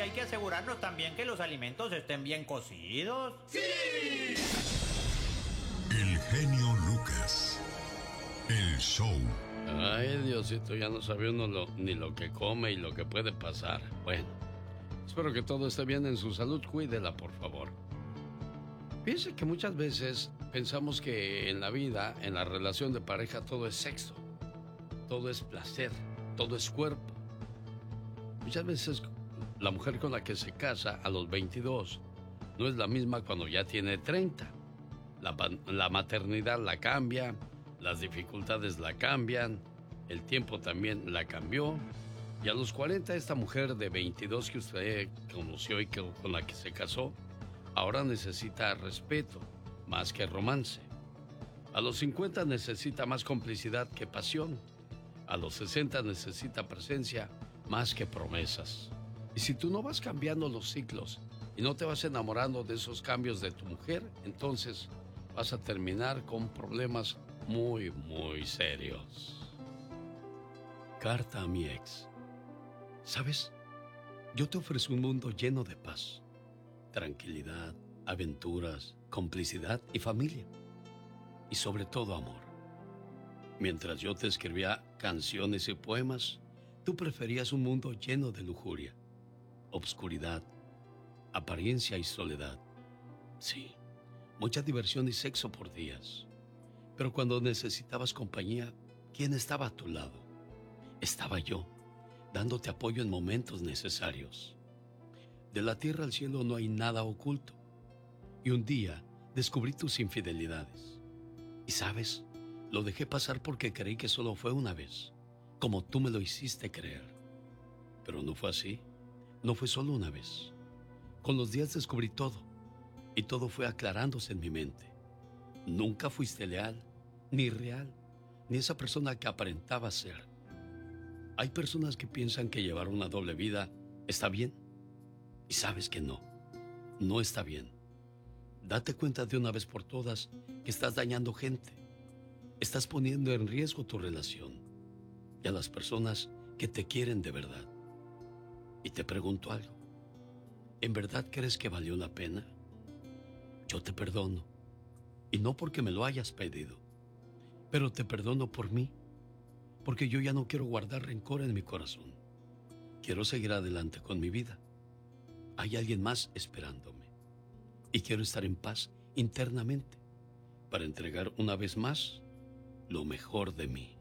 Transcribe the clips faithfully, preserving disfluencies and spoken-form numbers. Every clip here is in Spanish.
hay que asegurarnos también que los alimentos estén bien cocidos. ¡Sí! El genio Lucas. El show. Ay, Diosito, ya no sabe uno lo, ni lo que come y lo que puede pasar. Bueno, espero que todo esté bien en su salud. Cuídela, por favor. Fíjense que muchas veces pensamos que en la vida, en la relación de pareja, todo es sexo. Todo es placer. Todo es cuerpo. Muchas veces la mujer con la que se casa a los veintidós no es la misma cuando ya tiene treinta. La, la maternidad la cambia, las dificultades la cambian, el tiempo también la cambió. Y a los cuarenta esta mujer de veintidós que usted conoció y que, con la que se casó, ahora necesita respeto más que romance. A los cincuenta necesita más complicidad que pasión. A los sesenta necesita presencia más que promesas. Y si tú no vas cambiando los ciclos y no te vas enamorando de esos cambios de tu mujer, entonces vas a terminar con problemas muy, muy serios. Carta a mi ex. ¿Sabes? Yo te ofrezco un mundo lleno de paz, tranquilidad, aventuras, complicidad y familia. Y sobre todo amor. Mientras yo te escribía canciones y poemas, tú preferías un mundo lleno de lujuria, obscuridad, apariencia y soledad. Sí, mucha diversión y sexo por días. Pero cuando necesitabas compañía, ¿quién estaba a tu lado? Estaba yo, dándote apoyo en momentos necesarios. De la tierra al cielo no hay nada oculto. Y un día descubrí tus infidelidades. Y sabes, lo dejé pasar porque creí que solo fue una vez, como tú me lo hiciste creer. Pero no fue así, no fue solo una vez. Con los días descubrí todo, y todo fue aclarándose en mi mente. Nunca fuiste leal, ni real, ni esa persona que aparentaba ser. Hay personas que piensan que llevar una doble vida está bien, y sabes que no, no está bien. Date cuenta de una vez por todas que estás dañando gente. Estás poniendo en riesgo tu relación y a las personas que te quieren de verdad. Y te pregunto algo. ¿En verdad crees que valió la pena? Yo te perdono. Y no porque me lo hayas pedido, pero te perdono por mí, porque yo ya no quiero guardar rencor en mi corazón. Quiero seguir adelante con mi vida. Hay alguien más esperándome. Y quiero estar en paz internamente para entregar una vez más lo mejor de mí.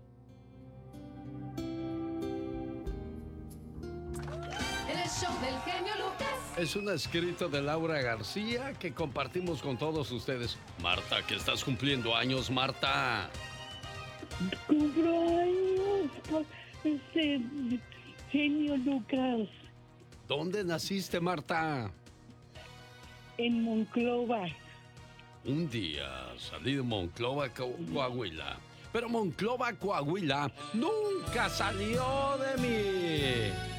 El show del genio Lucas. Es un escrito de Laura García que compartimos con todos ustedes. Marta, que estás cumpliendo años, Marta. Cumplo años, este, genio Lucas. ¿Dónde naciste, Marta? En Monclova. Un día salí de Monclova, Co- Coahuila. Pero Monclova, Coahuila nunca salió de mí.